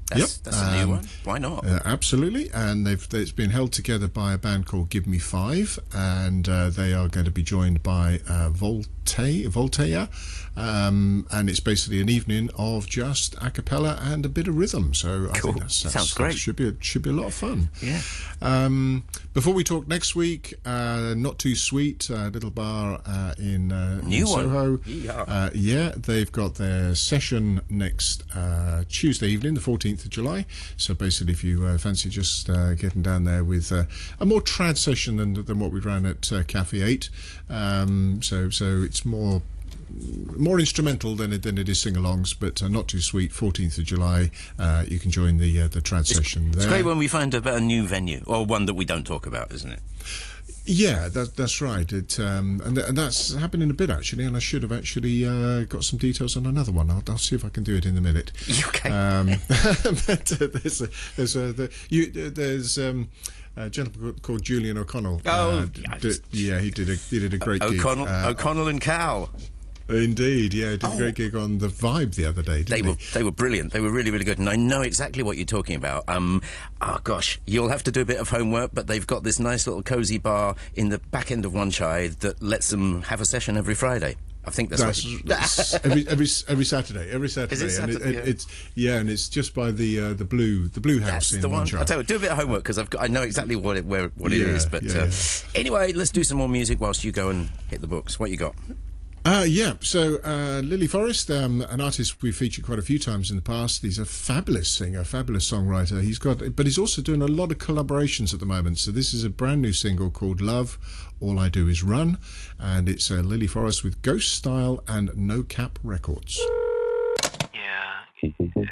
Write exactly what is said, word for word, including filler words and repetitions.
That's, yep, that's a new um, one. Why not? Uh, absolutely, and they've it's been held together by a band called Give Me Five, and uh, they are going to be joined by uh, Volte, Voltaire, um, and it's basically an evening of just a cappella and a bit of rhythm. So I Cool. think that's, that's, Sounds great. That should be a, should be a lot of fun. Yeah. Um, before we talk next week, uh, Not Too Sweet, uh, little bar uh, in, uh, New in Soho. one. Yeah. Uh, yeah, they've got their session next uh, Tuesday evening, the fourteenth of July. So basically, if you uh, fancy just uh, getting down there with uh, a more trad session than than what we ran at uh, Cafe Eight, um, so so it's more more instrumental than it than it is sing-alongs, but uh, Not Too Sweet. fourteenth of July, uh, you can join the uh, the trad It's, session there. It's great when we find a, a new venue, or one that we don't talk about, isn't it? Yeah, that, that's right. It um, and, th- and that's happening a bit actually. And I should have actually uh, got some details on another one. I'll, I'll see if I can do it in a minute. Okay. Um, but uh, there's a, there's a, the, you, uh, there's um, a gentleman called Julian O'Connell. Oh, uh, d- d- yeah, he did a he did a great gig. O'Connell, Uh, O'Connell and Cal. Indeed, yeah, did Oh. a great gig on the Vibe the other day. Didn't They he? were they were brilliant. They were really really good, and I know exactly what you're talking about. Um, oh gosh, you'll have to do a bit of homework, but they've got this nice little cosy bar in the back end of One Chai that lets them have a session every Friday. I think that's, That's, what. that's every every every Saturday, every Saturday, Is it and Saturday? it, it, it's yeah, and it's just by the uh, the blue the blue house That's in the one. Montreux. I'll tell you, do a bit of homework because I've got, I know exactly what it where what it Yeah, is. But yeah, uh, yeah. anyway, let's do some more music whilst you go and hit the books. What you got? Uh, yeah, so uh, Lily Forrest, um, an artist we've featured quite a few times in the past. He's a fabulous singer, fabulous songwriter. He's got, but he's also doing a lot of collaborations at the moment. So this is a brand new single called Love, All I Do Is Run, and it's uh, Lily Forrest with Ghost Style and No Cap Records. Yeah.